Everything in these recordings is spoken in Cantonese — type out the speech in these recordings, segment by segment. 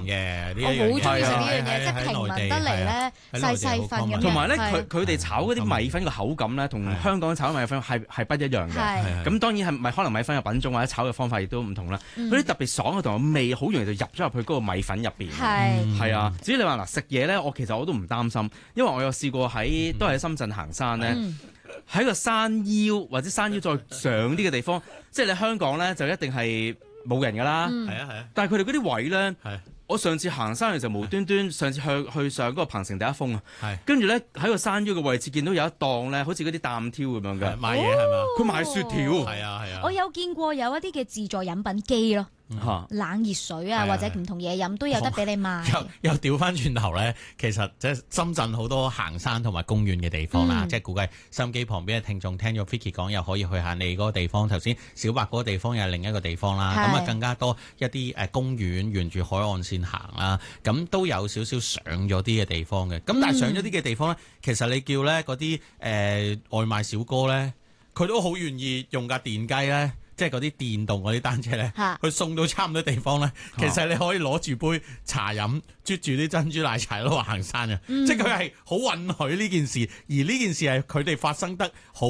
能嘅， 我好中意食呢樣嘢，即係平民得嚟咧，細細份咁樣。 同埋咧，佢哋炒嗰啲米粉嘅口感咧，同香港炒米粉係不一樣嘅。咁當然係咪可能米粉嘅品種或者炒嘅方法亦都唔同啦。嗰啲特別爽嘅同埋味好容易就入咗入去嗰個米粉入邊。係啊，至於你話嗱食嘢咧，其實我都唔擔心，因為我有試過都係喺深圳行山咧。喺個山腰或者山腰再上啲嘅地方，即係你香港咧就一定係冇人㗎啦。但係佢哋嗰啲位咧，我上次行山嘅時候無端端上次去上嗰個鵬城第一峰啊，跟住咧喺個山腰嘅位置見到有一檔咧，好似嗰啲擔挑咁樣嘅賣嘢係嘛？ 佢賣雪條。 係啊。 我有見過有一啲嘅自助飲品機咯。冷熱水啊，或者唔同嘢飲都有得俾你買。 又調翻轉頭咧，其實即係深圳好多行山同埋公園嘅地方啦，即係估計收音機旁邊嘅聽眾聽咗 Vicky 講，又可以去下你嗰個地方。頭先小白嗰個地方又係另一個地方啦，咁啊更加多一啲公園沿住海岸線行啦，咁都有少少上咗啲嘅地方嘅。咁但係上咗啲嘅地方咧，其實你叫咧嗰啲外賣小哥咧，佢都好願意用架電雞咧。即係嗰啲電動嗰啲單車咧，佢送到差唔多地方咧，其實你可以攞住杯茶飲，啜住啲珍珠奶茶喺度行山嘅，即係佢係好允許呢件事，而呢件事係佢哋發生得好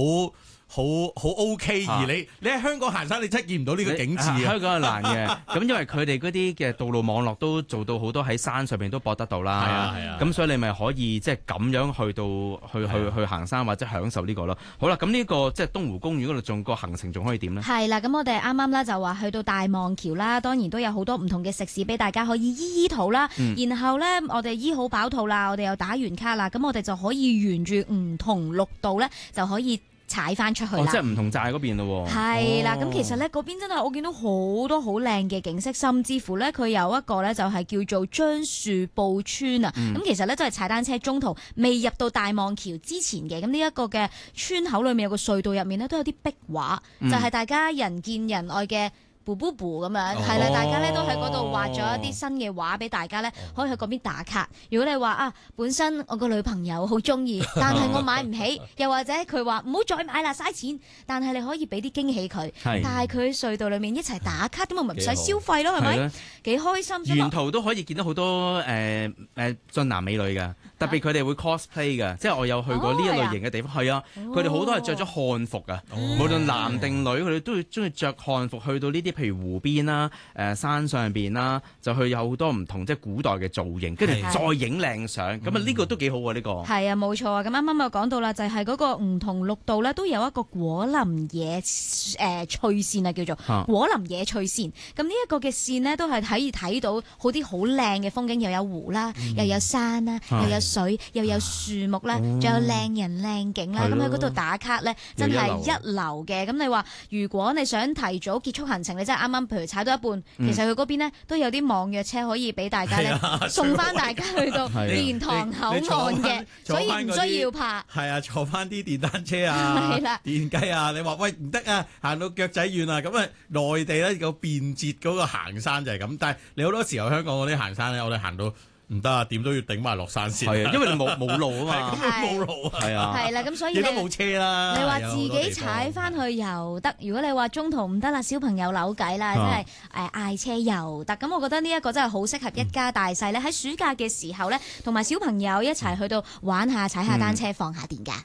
OK，而你喺香港行山，你真係見唔到呢個景緻。 香港係難嘅，咁因為佢哋嗰啲嘅道路網絡都做到好多喺山上邊都駁得到啦。係啊，咁所以你咪可以即係咁樣去行山或者享受呢個咯。好啦，咁呢個即係東湖公園嗰度仲個行程仲可以點呢？ 係啦，咁我哋啱啱啦就話去到大望橋啦，當然都有好多唔同嘅食肆俾大家可以醫肚啦。然後咧，我哋醫好飽肚啦，我哋又打完卡啦，咁我哋就可以沿住梧桐綠道咧就可以踩翻出去啦， 即係梧桐寨嗰邊咯。 係啦，咁其實咧嗰邊真係我見到好多好靚嘅景色，甚至乎咧佢有一個咧就係叫做樟樹步村啊。咁其實咧都係踩單車中途未入到大望橋之前嘅，咁呢一個嘅村口裏面有個隧道入面咧都有啲壁畫，就係大家人見人愛嘅。布布布咁樣，係啦，大家咧都喺嗰度畫咗一啲新嘅畫俾大家咧，可以去嗰邊打卡。如果你話啊，本身我個女朋友好中意，但係我買唔起，又或者佢話唔好再買啦，嘥錢。但係你可以俾啲驚喜佢，帶佢喺隧道裏面一齊打卡，咁我咪唔使消費咯，係咪？幾開心！ 沿途都可以見到好多俊男美女㗎，特別佢哋會 cosplay 㗎，即係我有去過呢一類型嘅地方，係啊，佢哋好多係着咗漢服㗎，無論男定女，佢哋都會中意着漢服去到呢啲。譬如湖邊啦、山上邊啦，就去有好多唔同即係古代嘅造型，跟住再影靚相，咁啊呢個都幾好喎呢個。係啊，冇錯啊！咁啱啱又講到啦，就係嗰個梧桐綠道咧，都有一個果林野翠線啊，叫做果林野翠線。咁呢一個嘅線呢，都係可以睇到好啲好靚嘅風景，又有湖啦，又有山啦，又有水，又有樹木啦，仲有靚人靚景啦。咁喺嗰度打卡咧，真係一流嘅。咁你話如果你想提早結束行程，你真係啱啱，譬如踩到一半，其實佢嗰邊呢都有啲網約車可以俾大家咧送翻大家去到蓮塘口岸嘅，所以唔需要怕。 係啊，坐翻啲電單車啊，電雞啊，你話喂唔得啊，行到腳仔遠啊，咁啊內地咧有便捷嗰個行山就係咁，但係你好多時候香港嗰啲行山咧，我哋行到。唔得啊！點都要頂埋落山先。係啊，因為你冇路啊嘛。冇路啊。係啊。係啦，咁所以你都冇車啦。你話自己踩翻去又得，如果你話中途唔得啦，小朋友扭計啦，真係嗌車又得。咁我覺得呢一個真係好適合一家大細咧，喺暑假嘅時候咧，同埋小朋友一齊去到玩下、踩下單車、放下電㗎。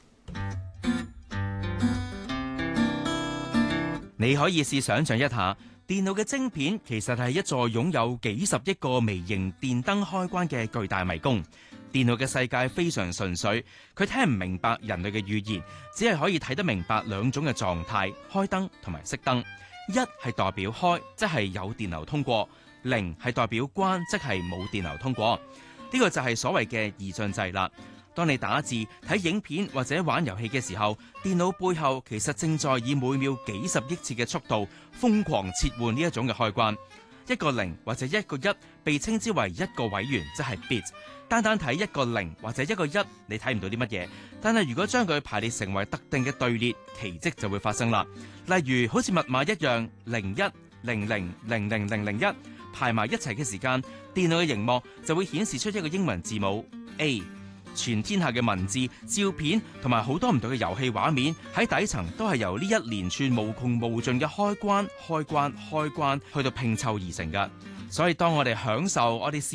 你可以試想像一下。電腦嘅晶片其實係一座擁有幾十億個微型電燈開關嘅巨大迷宮。電腦嘅世界非常純粹，佢聽唔明白人類嘅語言，只係可以睇得明白兩種嘅狀態：開燈同埋熄燈。一係代表開，即係有電流通過；零係代表關，即係冇電流通過。呢個就係所謂嘅二進制啦。當你打字、睇影片或者玩遊戲嘅時候，電腦背後其實正在以每秒幾十億次嘅速度瘋狂切換呢一種嘅開關。一個零或者一個一被稱之為一個位元，即係 bit。單單睇一個零或者一個一，你睇唔到啲乜嘢。但係如果將佢排列成為特定嘅隊列，奇蹟就會發生啦。例如好似密碼一樣，01000001排埋一齊嘅時間，電腦嘅熒幕就會顯示出一個英文字母 A。全天下嘅文字、照片同埋好多唔同嘅遊戲畫面喺底層都係由呢一連串無窮無盡嘅開關去到拼湊而成㗎。所以當我哋享受我哋